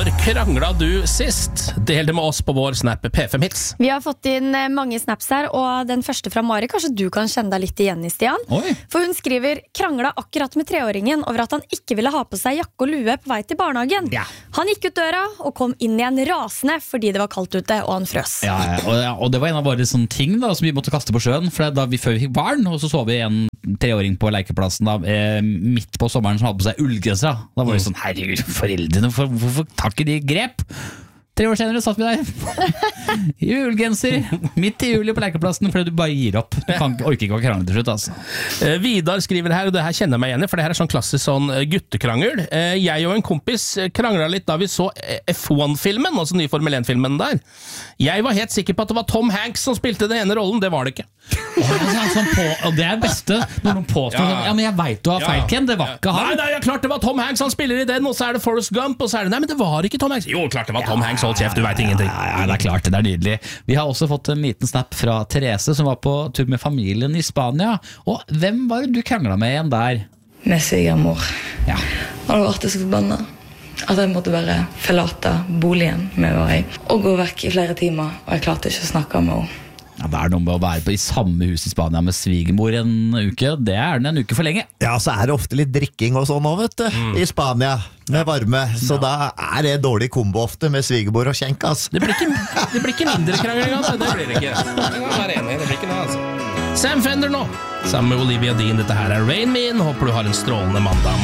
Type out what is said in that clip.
Når kranglet du sist? Del det med oss på vår Snap P5 Hits. Vi har fått inn mange snaps her, og den første fra Mari, kanskje du kan kjenne deg litt igjen i, Stian. Oi. For hun skriver, kranglet akkurat med 3-åringen over at han ikke ville ha på seg jakke og lue på vei til barnehagen. Ja. Han gikk ut døra og kom inn igjen rasende fordi det var kaldt ute og han frøs. Og det var en av våre sånne ting da, som vi måtte kaste på sjøen. For da vi før vi fikk barn, og så vi en 3-åring på lekeplassen da, midt på sommeren som hadde på seg ullgenser. Da var det sånn, herregud, foreldrene, hvorfor tar ikke de grep? 3 år senere satt vi der i ullgenser, midt i juli på lekeplassen, fordi du bare gir opp. Du orker ikke å krangle til slutt, altså. Vidar skriver her, og det her kjenner jeg meg igjen i, for det her er sånn klassisk sånn guttekrangel. Jeg og en kompis kranglet litt da vi så F1-filmen, altså nye Formel 1-filmen der. Jeg var helt sikker på at det var Tom Hanks som spilte den ene rollen, det var det ikke. Og det er beste når noen påstår ja, men jeg vet du har feil, Ken, det var ikke han. Nei, klart det var Tom Hanks, han spiller i den, og så er det Forrest Gump, og så er det, nei, men det var ikke Tom Hanks. Jo, klart det var Tom Hanks, hold kjeft, du vet ingenting. Ja, det er klart, det er nydelig. Vi har også fått en liten snap fra Therese, som var på tur med familien i Spania. Og hvem var det du kranglet med igjen der? Med svigermor. Ja. Og det ble så forbannet at jeg måtte bare forlate boligen med meg og gå vekk i flere timer, og jeg klarte ikke å snakke med henne. Ja, det er noe med å være i samme hus i Spania med svigermor en uke. Det er den en uke for lenge. Ja, så er det ofte litt drikking og sånn nå, vet du, i Spania, med varme. Så da er det dårlig kombo ofte med svigermor og skjenk, ass. Det blir ikke mindre krangling, altså. Det blir det ikke. Jeg kan være enig, det blir ikke det, altså. Sam Fender nå, sammen med Olivia Dean. Dette her er Rain Me In. Håper du har en strålende mandag morgen.